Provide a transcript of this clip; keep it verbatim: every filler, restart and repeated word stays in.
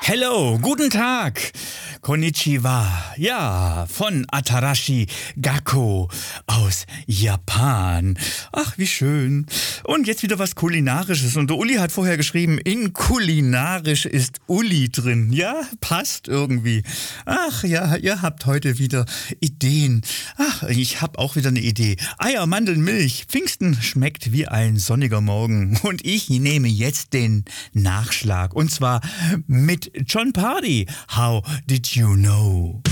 Hello, guten Tag. Konnichiwa. Ja, von Atarashi Gakko aus Japan. Ach, wie schön. Und jetzt wieder was Kulinarisches. Und der Uli hat vorher geschrieben, in kulinarisch ist Uli drin. Ja, passt irgendwie. Ach ja, ihr habt heute wieder Ideen. Ach, ich habe auch wieder eine Idee. Eier, Mandeln, Milch. Pfingsten schmeckt wie ein sonniger Morgen. Und ich nehme jetzt den Nachschlag. Und zwar mit Jon Pardi. How did you know?